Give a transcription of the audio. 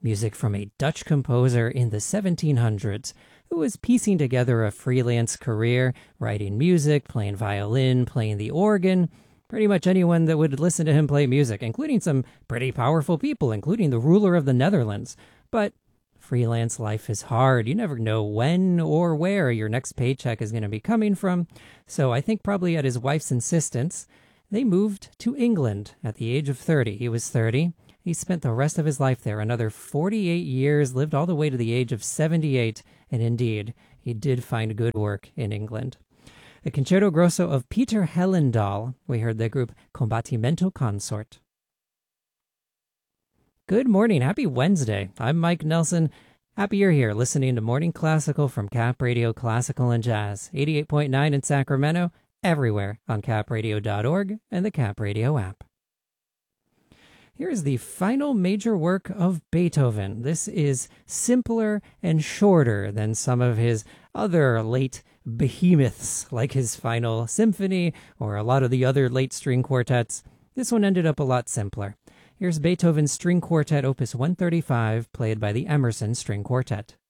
music from a Dutch composer in the 1700s who was piecing together a freelance career, writing music, playing violin, playing the organ. Pretty much anyone that would listen to him play music, including some pretty powerful people, including the ruler of the Netherlands. But freelance life is hard. You never know when or where your next paycheck is going to be coming from. So I think probably at his wife's insistence, they moved to England at the age of 30. He was 30. He spent the rest of his life there, another 48 years, lived all the way to the age of 78, and indeed, he did find good work in England. The Concerto Grosso of Peter Hellendahl. We heard the group Combattimento Consort. Good morning. Happy Wednesday. I'm Mike Nelson. Happy you're here listening to Morning Classical from Cap Radio Classical and Jazz, 88.9 in Sacramento, everywhere on capradio.org and the Cap Radio app. Here is the final major work of Beethoven. This is simpler and shorter than some of his other late behemoths, like his Final Symphony or a lot of the other late string quartets. This one ended up a lot simpler. Here's Beethoven's String Quartet Opus 135, played by the Emerson String Quartet.